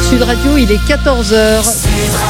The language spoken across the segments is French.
Sud Radio, il est 14h.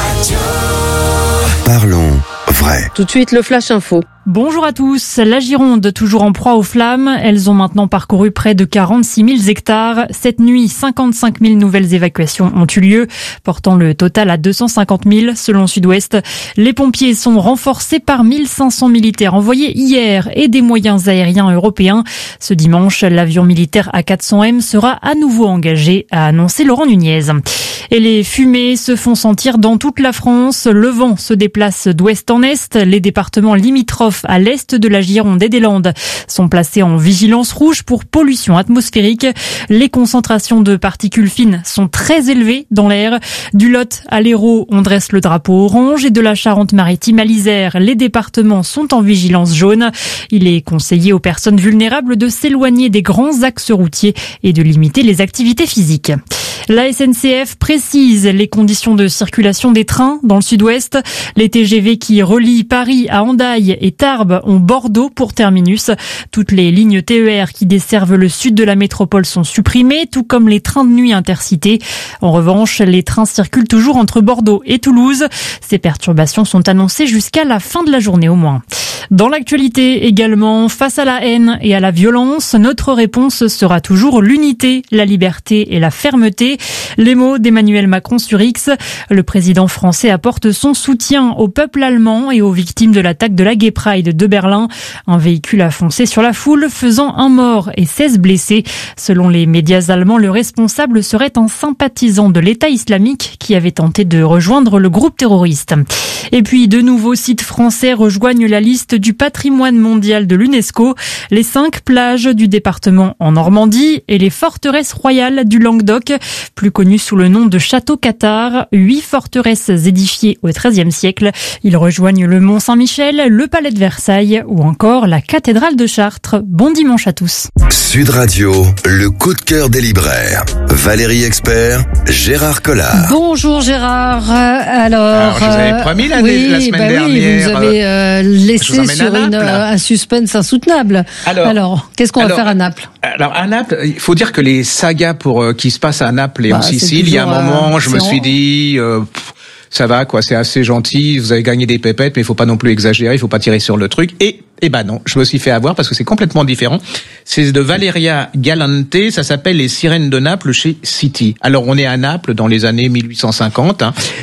Parlons vrai. Tout de suite, le Flash Info. Bonjour à tous. La Gironde, toujours en proie aux flammes. Elles ont maintenant parcouru près de 46 000 hectares. Cette nuit, 55 000 nouvelles évacuations ont eu lieu, portant le total à 250 000 selon Sud-Ouest. Les pompiers sont renforcés par 1500 militaires envoyés hier et des moyens aériens européens. Ce dimanche, l'avion militaire A400M sera à nouveau engagé, a annoncé Laurent Nunez. Et les fumées se font sentir dans toute la France. Le vent se déplace d'ouest en est. Les départements limitrophes à l'est de la Gironde et des Landes sont placés en vigilance rouge pour pollution atmosphérique. Les concentrations de particules fines sont très élevées dans l'air. Du Lot à l'Hérault, on dresse le drapeau orange et de la Charente-Maritime à l'Isère, les départements sont en vigilance jaune. Il est conseillé aux personnes vulnérables de s'éloigner des grands axes routiers et de limiter les activités physiques. La SNCF précise les conditions de circulation des trains dans le sud-ouest. Les TGV qui relient Paris à Hendaye et Tarbes ont Bordeaux pour terminus. Toutes les lignes TER qui desservent le sud de la métropole sont supprimées, tout comme les trains de nuit intercités. En revanche, les trains circulent toujours entre Bordeaux et Toulouse. Ces perturbations sont annoncées jusqu'à la fin de la journée au moins. Dans l'actualité également, face à la haine et à la violence, notre réponse sera toujours l'unité, la liberté et la fermeté. Les mots d'Emmanuel Macron sur X. Le président français apporte son soutien au peuple allemand et aux victimes de l'attaque de la Gay Pride de Berlin. Un véhicule a foncé sur la foule, faisant un mort et 16 blessés. Selon les médias allemands, le responsable serait un sympathisant de l'État islamique qui avait tenté de rejoindre le groupe terroriste. Et puis, de nouveaux sites français rejoignent la liste du patrimoine mondial de l'UNESCO. Les 5 plages du département en Normandie et les forteresses royales du Languedoc, plus connues sous le nom de Château Cathare. 8 forteresses édifiées au XIIIe siècle. Ils rejoignent le Mont Saint-Michel, le Palais de Versailles ou encore la cathédrale de Chartres. Bon dimanche à tous. Sud Radio, le coup de cœur des libraires. Valérie Expert, Gérard Collard. Bonjour Gérard. Alors je vous avais promis la semaine dernière. Oui, vous nous avez laissé sur un suspense insoutenable. Alors qu'est-ce qu'on va faire à Naples? Alors à Naples, il faut dire que les sagas qui se passent à Naples et en Sicile, il y a un moment, je me suis dit... ça va quoi, c'est assez gentil, vous avez gagné des pépettes, mais il faut pas non plus exagérer, il faut pas tirer sur le truc. Et non, je me suis fait avoir parce que c'est complètement différent. C'est de Valeria Galante, ça s'appelle Les Sirènes de Naples chez City. Alors on est à Naples dans les années 1850,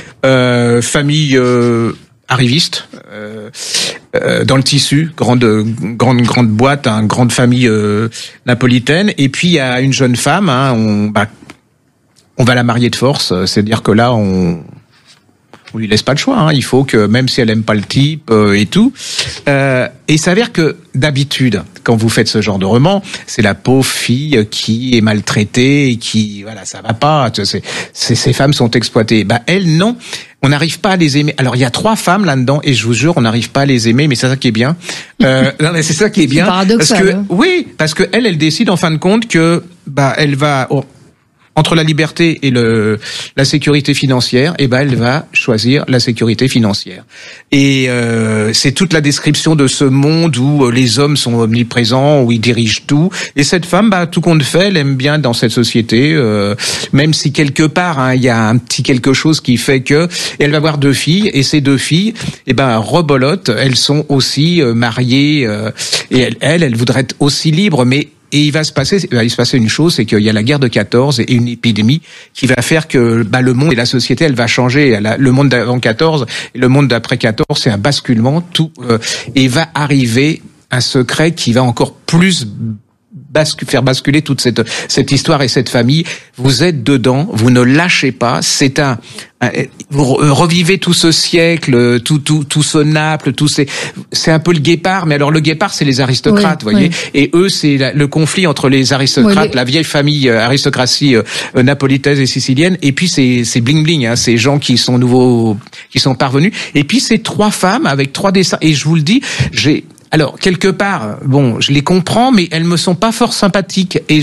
famille arriviste, dans le tissu, grande boîte, grande famille napolitaine. Et puis il y a une jeune femme, on va la marier de force, c'est-à-dire que là on lui laisse pas le choix, il faut que, même si elle aime pas le type et tout, et il s'avère que d'habitude, quand vous faites ce genre de roman, c'est la pauvre fille qui est maltraitée et qui, ça va pas, ces femmes sont exploitées. Elle, non, on n'arrive pas à les aimer. Alors il y a 3 femmes là-dedans et je vous jure, on n'arrive pas à les aimer, mais c'est ça qui est bien. Non mais c'est ça qui est bien, paradoxal, parce que elle décide en fin de compte que elle va entre la liberté et la sécurité financière, elle va choisir la sécurité financière. Et c'est toute la description de ce monde où les hommes sont omniprésents, où ils dirigent tout. Et cette femme, tout compte fait, elle aime bien dans cette société, même si quelque part il y a un petit quelque chose qui fait que. Et elle va avoir 2 filles, et ces 2 filles, rebolotes, elles sont aussi mariées, et elle voudrait être aussi libre, mais et il va se passer une chose, c'est qu'il y a la guerre de 14 et une épidémie qui va faire que le monde et la société, elle va changer. Le monde d'avant 14 et le monde d'après 14, c'est un basculement. Et va arriver un secret qui va encore plus faire basculer toute cette histoire et cette famille. Vous êtes dedans, vous ne lâchez pas. Vous revivez tout ce siècle, tout ce Naples, c'est un peu le Guépard, mais alors le Guépard c'est les aristocrates, voyez. Et eux c'est le conflit entre les aristocrates, la vieille famille aristocratie napolitaine et sicilienne, et puis c'est bling bling, ces gens qui sont nouveaux, qui sont parvenus, et puis ces 3 femmes avec 3 dessins. Et je vous le dis, alors quelque part, je les comprends, mais elles me sont pas fort sympathiques, et